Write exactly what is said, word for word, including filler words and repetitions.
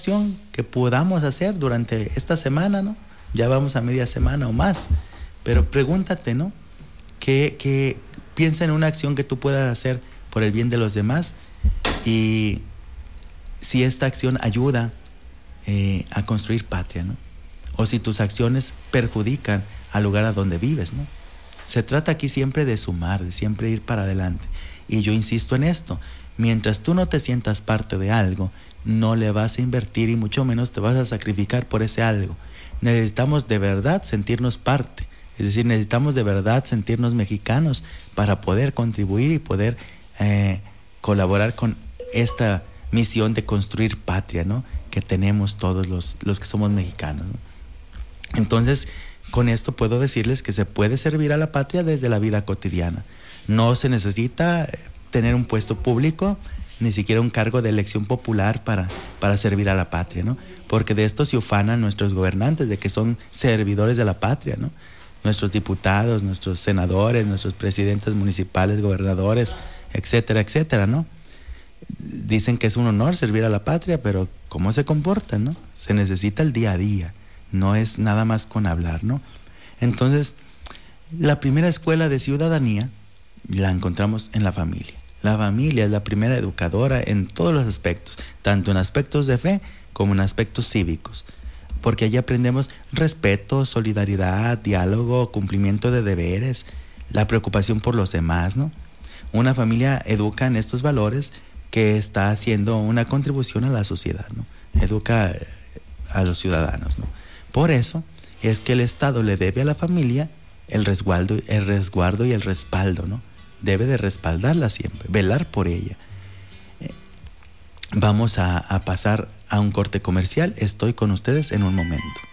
acción que podamos hacer durante esta semana, ¿no? Ya vamos a media semana o más, pero pregúntate, ¿no? ¿Qué, qué, piensa en una acción que tú puedas hacer por el bien de los demás y si esta acción ayuda eh, a construir patria, ¿no? O si tus acciones perjudican al lugar a donde vives, ¿no? Se trata aquí siempre de sumar, de siempre ir para adelante. Y yo insisto en esto, mientras tú no te sientas parte de algo, no le vas a invertir y mucho menos te vas a sacrificar por ese algo. Necesitamos de verdad sentirnos parte, es decir, necesitamos de verdad sentirnos mexicanos para poder contribuir y poder eh, colaborar con esta misión de construir patria, ¿no? Que tenemos todos los, los que somos mexicanos, ¿no? Entonces, con esto puedo decirles que se puede servir a la patria desde la vida cotidiana. No se necesita tener un puesto público, ni siquiera un cargo de elección popular para, para servir a la patria, ¿no? Porque de esto se ufanan nuestros gobernantes, de que son servidores de la patria, ¿no? Nuestros diputados, nuestros senadores, nuestros presidentes municipales, gobernadores, etcétera, etcétera, ¿no? Dicen que es un honor servir a la patria, pero ¿cómo se comportan, no? Se necesita el día a día, no es nada más con hablar, ¿no? Entonces, la primera escuela de ciudadanía la encontramos en la familia. La familia es la primera educadora en todos los aspectos, tanto en aspectos de fe como en aspectos cívicos, porque allí aprendemos respeto, solidaridad, diálogo, cumplimiento de deberes, la preocupación por los demás, ¿no? Una familia educa en estos valores que está haciendo una contribución a la sociedad, ¿no? Educa a los ciudadanos, ¿no? Por eso es que el Estado le debe a la familia el resguardo, el resguardo y el respaldo, ¿no? Debe de respaldarla siempre, velar por ella. Eh, vamos a, a pasar a un corte comercial. Estoy con ustedes en un momento.